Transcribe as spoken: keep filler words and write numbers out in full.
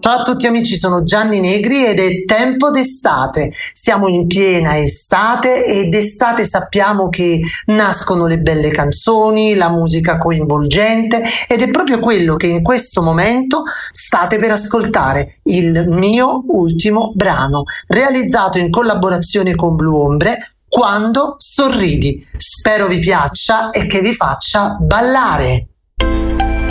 Ciao a tutti amici, sono Gianni Negri ed è tempo d'estate. Siamo in piena estate ed d'estate sappiamo che nascono le belle canzoni, la musica coinvolgente ed è proprio quello che in questo momento state per ascoltare, il mio ultimo brano, realizzato in collaborazione con Blu Ombre, Quando sorridi. Spero vi piaccia e che vi faccia ballare.